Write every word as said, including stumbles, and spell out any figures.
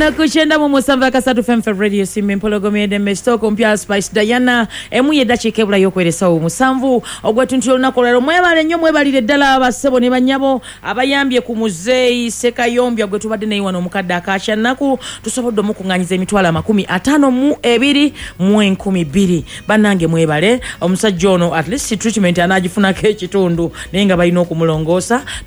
Kana kuchenda mu musanva kasatu F M Radio Simbi Mpologomede Mestoko mpya Spice Diana emu yedda chikebula yokwelesa wo musanvu ogwetuntulo nakolero mwebale nnyo mwebalire ddala abasebo ne banyabo abayambye ku muzeyi Sekayombya gwe tubadde naye wano omukadde akacha naku tusobodde mukunganyiza emitwalo amakumi atano mu ebiri mu enkumi bbiri banange mwebale omusajja ono at least treatment anagifunako ekitundu naye nga balina okumulongoosa